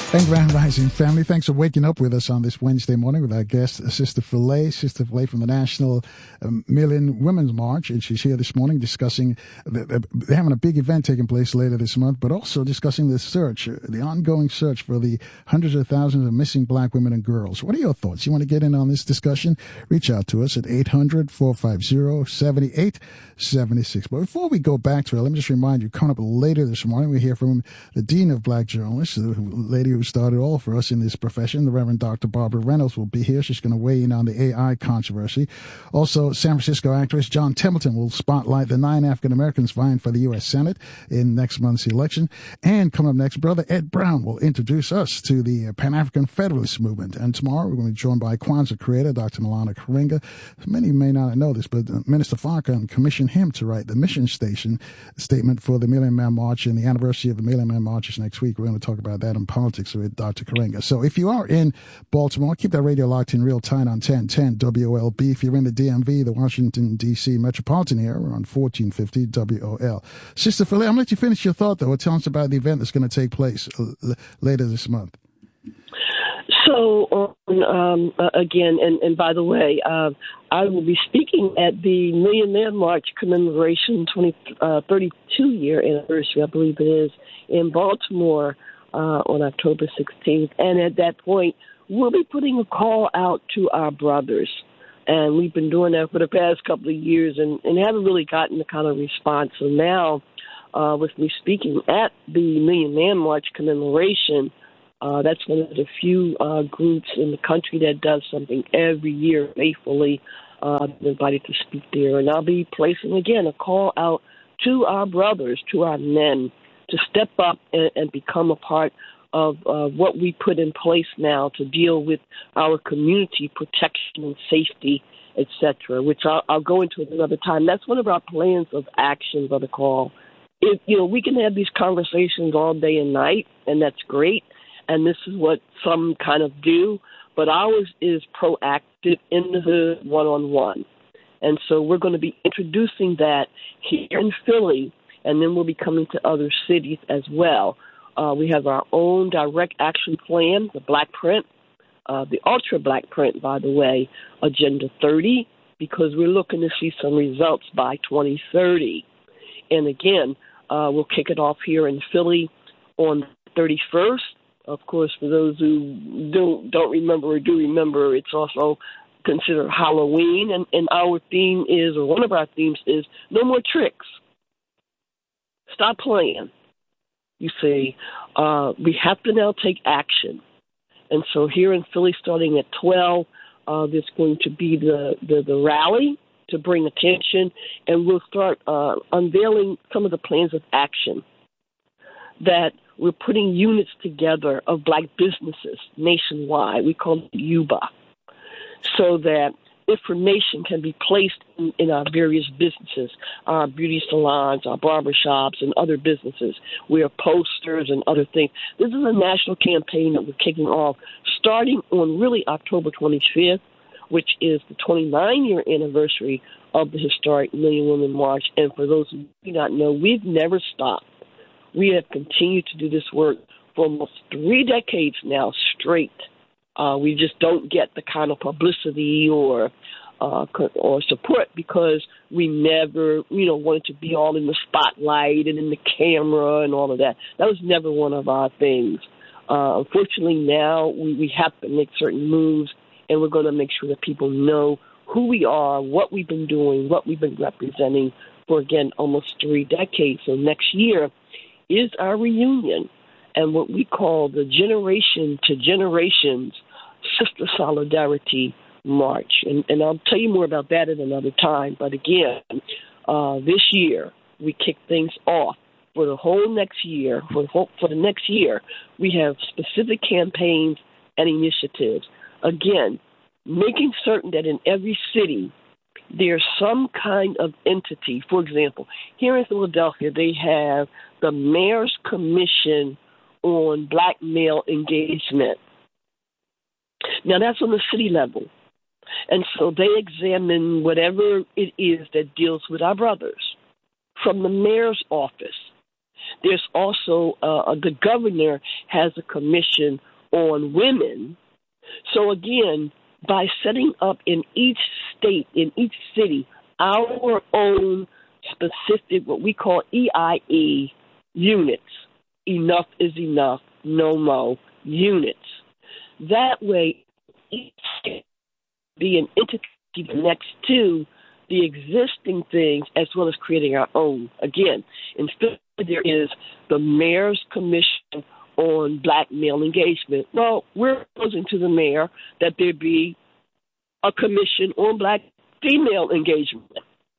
And Grand Rising family, thanks for waking up with us on this Wednesday morning with our guest, Sister Philae from the National Million Women's March. And she's here this morning discussing, they're having a big event taking place later this month, but also discussing the search, the ongoing search for the hundreds of thousands of missing black women and girls. What are your thoughts? You want to get in on this discussion? Reach out to us at 800-450-7876. But before we go back to it, let me just remind you, coming up later this morning, we hear from the Dean of Black Journalists, the lady who started all for us in this profession, the Reverend Dr. Barbara Reynolds, will be here. She's going to weigh in on the AI controversy. Also, San Francisco actress John Templeton will spotlight the 9 African Americans vying for the U.S. Senate in next month's election. And coming up next, Brother Ed Brown will introduce us to the Pan-African Federalist movement. And tomorrow, we're going to be joined by Kwanzaa creator, Dr. Malana Karenga. Many may not know this, but Minister Farrakhan commissioned him to write the mission statement for the Million Man March, and the anniversary of the Million Man March is next week. We're going to talk about that in politics with Dr. Karenga. So if you are in Baltimore, keep that radio locked in real time on 1010 WOLB. If you're in the DMV, the Washington, D.C. metropolitan area, we're on 1450 WOL. Sister Philae, I'm going to let you finish your thought, though. Tell us about the event that's going to take place later this month. So, again, and by the way, I will be speaking at the Million Man March commemoration 32-year anniversary, I believe it is, in Baltimore on October 16th. And at that point, we'll be putting a call out to our brothers. And we've been doing that for the past couple of years and haven't really gotten the kind of response. So now, with me speaking at the Million Man March commemoration, that's one of the few groups in the country that does something every year faithfully. I'm invited to speak there. And I'll be placing, again, a call out to our brothers, to our men, to step up and become a part of what we put in place now to deal with our community protection and safety, etc., which I'll go into at another time. That's one of our plans of action, Brother Carl. We can have these conversations all day and night, and that's great. And this is what some kind of do, but ours is proactive in the hood, one-on-one. And so we're going to be introducing that here in Philly, and then we'll be coming to other cities as well. We have our own direct action plan, the black print, the ultra black print, by the way, Agenda 30, because we're looking to see some results by 2030. And again, we'll kick it off here in Philly on the 31st. Of course, for those who don't remember or do remember, it's also considered Halloween, and our theme is, or one of our themes is, no more tricks. Stop playing. You see, we have to now take action. And so here in Philly, starting at 12, there's going to be the rally to bring attention, and we'll start unveiling some of the plans of action that we're putting units together of black businesses nationwide. We call it UBA, so that information can be placed in our various businesses, our beauty salons, our barbershops, and other businesses. We have posters and other things. This is a national campaign that we're kicking off starting on really October 25th, which is the 29-year anniversary of the historic Million Women March. And for those who do not know, we've never stopped. We have continued to do this work for almost 3 decades now straight. We just don't get the kind of publicity or support because we never, wanted to be all in the spotlight and in the camera and all of that. That was never one of our things. Unfortunately, now we have to make certain moves, and we're going to make sure that people know who we are, what we've been doing, what we've been representing for, again, almost 3 decades. So next year is our reunion and what we call the Generation to Generations Sister Solidarity March. And I'll tell you more about that at another time. But again, this year, we kick things off for the whole next year. For the next year, we have specific campaigns and initiatives. Again, making certain that in every city, there's some kind of entity. For example, here in Philadelphia, they have the Mayor's Commission on Black Male Engagement. Now, that's on the city level. And so they examine whatever it is that deals with our brothers from the mayor's office. There's also the governor has a commission on women. So again, by setting up in each state, in each city, our own specific, what we call EIE units, enough is enough, no more units. That way, each state be an entity next to the existing things as well as creating our own. Again, instead there is the mayor's commission on black male engagement. Well, we're proposing to the mayor that there be a commission on black female engagement,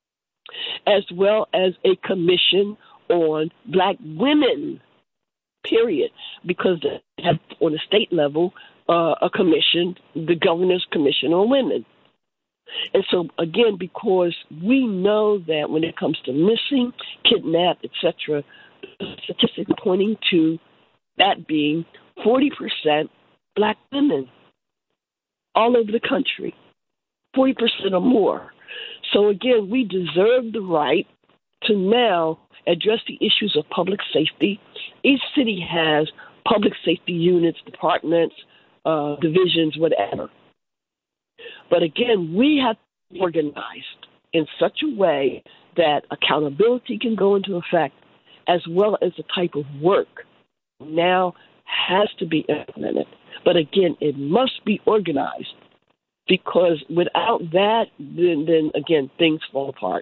as well as a commission on black women, period, because they have on the state level a commission, the governor's commission on women. And so, again, because we know that when it comes to missing, kidnapped, etc., statistics pointing to that being 40% black women all over the country, 40% or more. So, again, we deserve the right to now address the issues of public safety. Each city has public safety units, departments, divisions, whatever. But again, we have to be organized in such a way that accountability can go into effect, as well as the type of work now has to be implemented. But again, it must be organized, because without that, then again, things fall apart.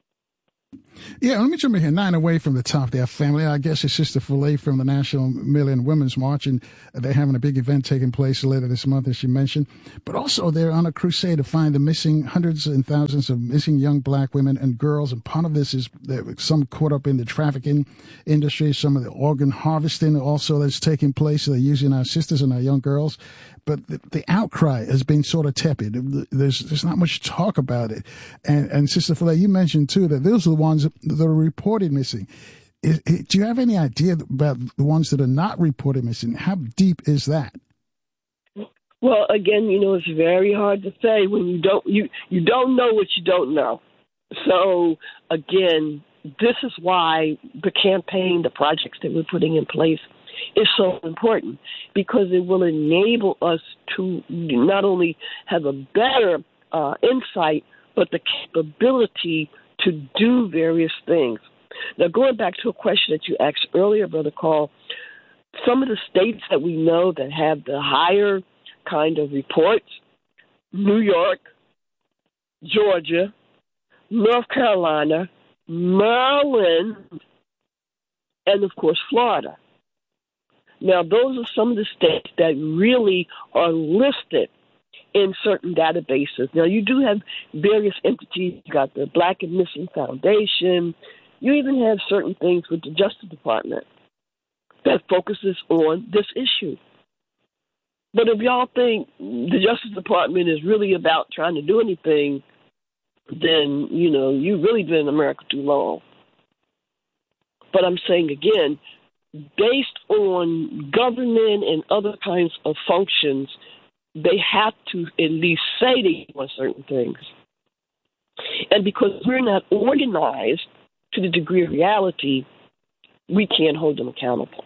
Yeah, let me jump in here. 9 away from the top there, family. I guess it's Sister Filet from the National Million Women's March, and they're having a big event taking place later this month, as you mentioned. But also, they're on a crusade to find the missing hundreds and thousands of missing young black women and girls. And part of this is some caught up in the trafficking industry, some of the organ harvesting also that's taking place. They're using our sisters and our young girls. But the outcry has been sort of tepid. There's not much talk about it. And Sister Filet, you mentioned, too, that those are the ones that are reported missing. Do you have any idea about the ones that are not reported missing? How deep is that? Well, again, it's very hard to say when you don't know what you don't know. So, again, this is why the campaign, the projects that we're putting in place is so important, because it will enable us to not only have a better insight, but the capability to do various things. Now, going back to a question that you asked earlier, Brother Carl, some of the states that we know that have the higher kind of reports, New York, Georgia, North Carolina, Maryland, and, of course, Florida. Now, those are some of the states that really are listed in certain databases. Now, you do have various entities. You got the Black and Missing Foundation. You even have certain things with the Justice Department that focuses on this issue. But if y'all think the Justice Department is really about trying to do anything, then, you've really been in America too long. But I'm saying again, based on government and other kinds of functions, they have to at least say they want certain things. And because we're not organized to the degree of reality, we can't hold them accountable.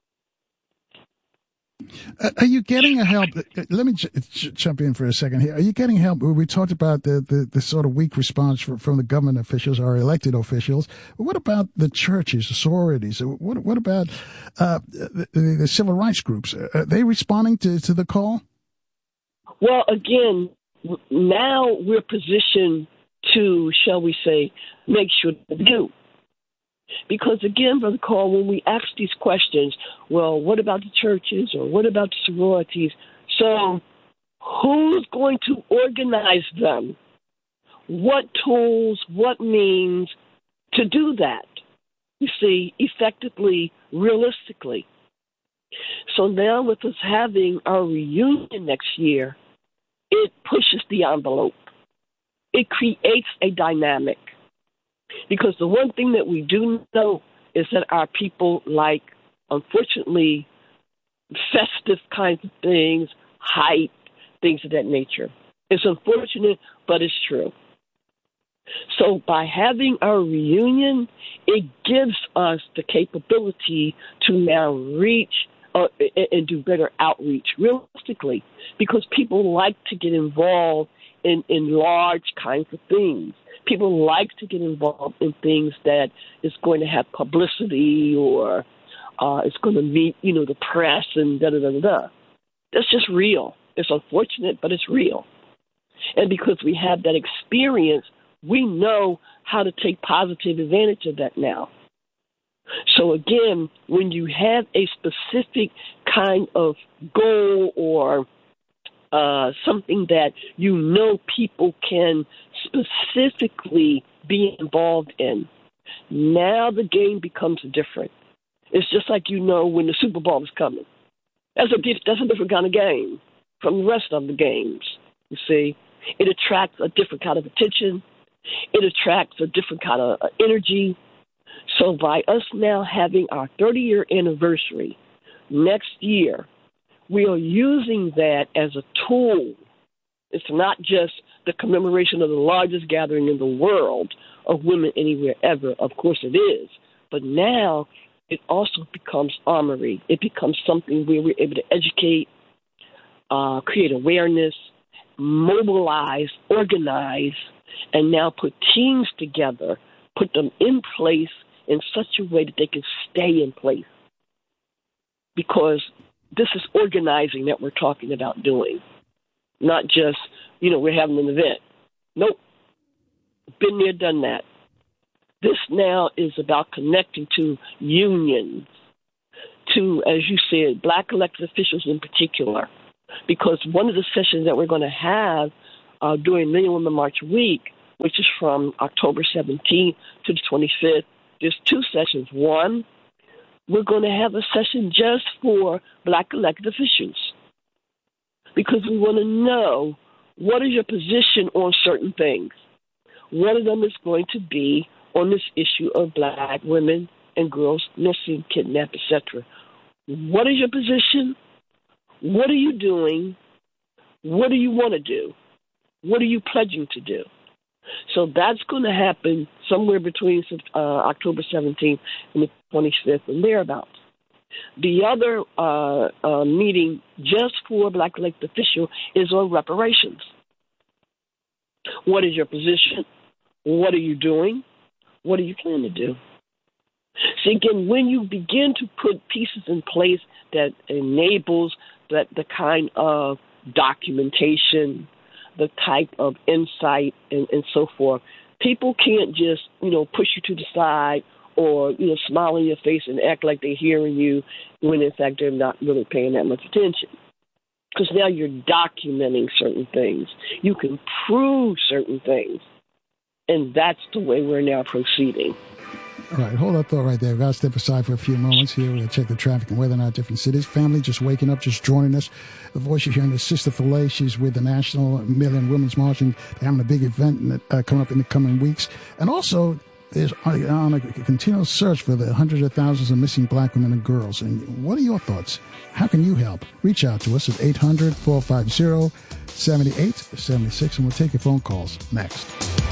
Are you getting help? Let me jump in for a second here. Are you getting help? We talked about the sort of weak response from the government officials, our elected officials. What about the churches, the sororities? What about the civil rights groups? Are they responding to the call? Well, again, now we're positioned to, shall we say, make sure they do. Because, again, Brother Carl, when we ask these questions, well, what about the churches or what about the sororities? So who's going to organize them? What tools, what means to do that? You see, effectively, realistically. So now with us having our reunion next year, it pushes the envelope. It creates a dynamic. Because the one thing that we do know is that our people like, unfortunately, festive kinds of things, hype, things of that nature. It's unfortunate, but it's true. So by having our reunion, it gives us the capability to now reach and do better outreach realistically, because people like to get involved in large kinds of things. People like to get involved in things that is going to have publicity or it's going to meet, the press and da-da-da-da-da. That's just real. It's unfortunate, but it's real. And because we have that experience, we know how to take positive advantage of that now. So again, when you have a specific kind of goal or something that people can specifically be involved in, now the game becomes different. It's just like when the Super Bowl is coming. That's a different kind of game from the rest of the games, you see. It attracts a different kind of attention. It attracts a different kind of energy. So by us now having our 30-year anniversary next year, we are using that as a tool. It's not just the commemoration of the largest gathering in the world of women anywhere ever. Of course it is. But now it also becomes armory. It becomes something where we're able to educate, create awareness, mobilize, organize, and now put teams together, put them in place in such a way that they can stay in place. Because this is organizing that we're talking about doing, not just, we're having an event. Nope. Been there, done that. This now is about connecting to unions, to, as you said, Black elected officials in particular, because one of the sessions that we're going to have during Million Women March Week, which is from October 17th to the 25th, there's two sessions. One, we're going to have a session just for Black elected officials, because we want to know what is your position on certain things. One of them is going to be on this issue of Black women and girls missing, kidnapped, etc. What is your position? What are you doing? What do you want to do? What are you pledging to do? So that's going to happen somewhere between October 17th and the 25th and thereabouts. The other meeting just for Black elected official is on reparations. What is your position? What are you doing? What do you plan to do? So again, when you begin to put pieces in place that enables the kind of documentation, the type of insight and so forth, people can't just, push you to the side or, smile in your face and act like they're hearing you when in fact they're not really paying that much attention. Because now you're documenting certain things. You can prove certain things. And that's the way we're now proceeding. All right, hold that thought right there. We've got to step aside for a few moments here. We're going to check the traffic and weather in our different cities. Family just waking up, just joining us. The voice you're hearing is Sister Filet. She's with the National Million Women's March, and they're having a big event coming up in the coming weeks. And also, is on a continual search for the hundreds of thousands of missing Black women and girls. And what are your thoughts? How can you help? Reach out to us at 800-450-7876, and we'll take your phone calls next.